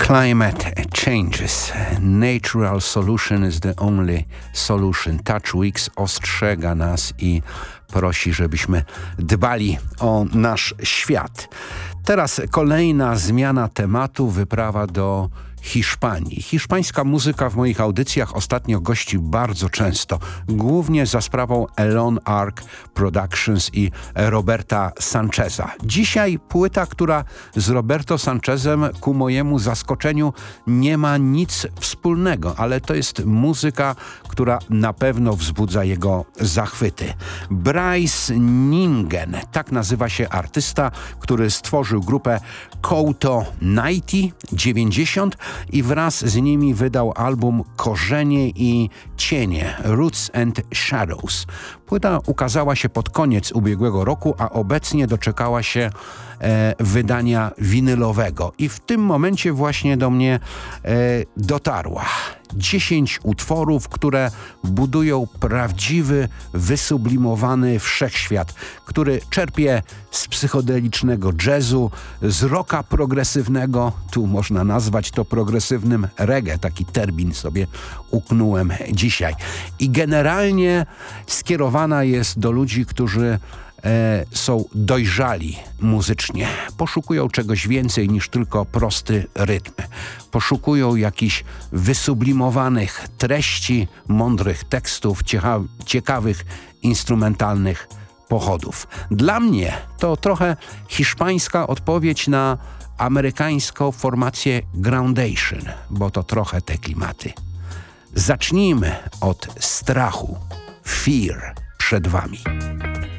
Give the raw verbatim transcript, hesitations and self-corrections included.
Climate changes. Natural solution is the only solution. Touch Weeks ostrzega nas i prosi, żebyśmy dbali o nasz świat. Teraz kolejna zmiana tematu, wyprawa do Hiszpanii. Hiszpańska muzyka w moich audycjach ostatnio gości bardzo często, głównie za sprawą Elon Arc Productions i Roberta Sancheza. Dzisiaj płyta, która z Roberto Sanchezem ku mojemu zaskoczeniu nie ma nic wspólnego, ale to jest muzyka, która na pewno wzbudza jego zachwyty. Bryce Ningen, tak nazywa się artysta, który stworzył grupę Couto dziewięćdziesiąt i wraz z nimi wydał album Korzenie i Cienie, Roots and Shadows. Płyta ukazała się pod koniec ubiegłego roku, a obecnie doczekała się e, wydania winylowego. I w tym momencie właśnie do mnie e, dotarła. Dziesięć utworów, które budują prawdziwy, wysublimowany wszechświat, który czerpie z psychodelicznego jazzu, z rocka progresywnego, tu można nazwać to progresywnym reggae, taki termin sobie uknąłem dzisiaj. I generalnie skierowana jest do ludzi, którzy E, są dojrzali muzycznie. Poszukują czegoś więcej niż tylko prosty rytm. Poszukują jakichś wysublimowanych treści, mądrych tekstów, cieka ciekawych instrumentalnych pochodów. Dla mnie to trochę hiszpańska odpowiedź na amerykańską formację Groundation, bo to trochę te klimaty. Zacznijmy od strachu. Fear przed wami.